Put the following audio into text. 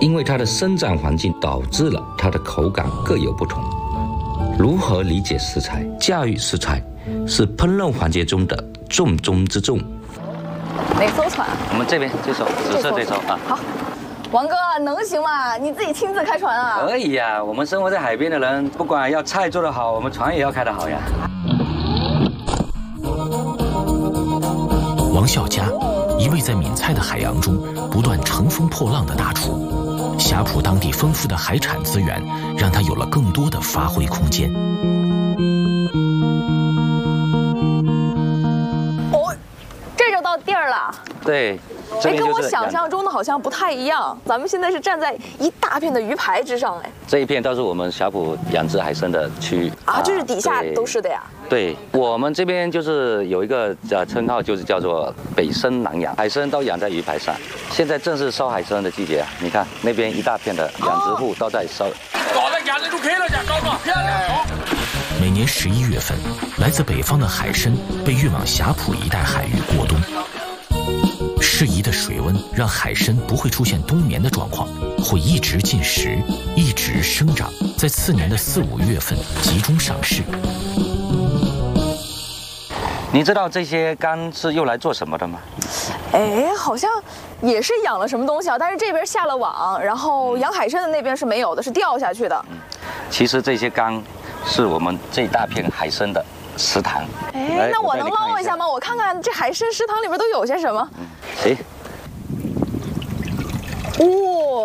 因为它的生长环境导致了它的口感各有不同。如何理解食材、驾驭食材，是烹饪环节中的重中之重。 哪艘船？ 我们这边这艘，紫色这艘啊。 好，王哥能行吗？你自己亲自开船啊？ 可以呀，我们生活在海边的人，不管要菜做得好，我们船也要开得好呀。 王孝佳，一位在闽菜的海洋中不断乘风破浪的大厨。霞浦当地丰富的海产资源，让他有了更多的发挥空间。 哦，这就到地儿了。 对， 哎，跟我想象中的好像不太一样。咱们现在是站在一大片的鱼排之上，哎， 这一片都是我们霞浦养殖海参的区域啊，就是底下都是的呀。 对，我们这边就是有一个称号，就是叫做北生南洋，海参都养在鱼排上。现在正是收海参的季节啊，你看那边一大片的养殖户都在收。 每年11月份，来自北方的海参被运往霞浦一带海域过冬。适宜的水温让海参不会出现冬眠的状况，会一直进食，一直生长，在次年的4、5月份集中上市。 你知道这些缸是用来做什么的吗？ 哎，好像也是养了什么东西啊，但是这边下了网，然后养海参的那边是没有的，是掉下去的。 其实这些缸是我们这大片海参的食堂。 哎，那我能捞一下吗？我看看这海参食堂里边都有些什么。 行。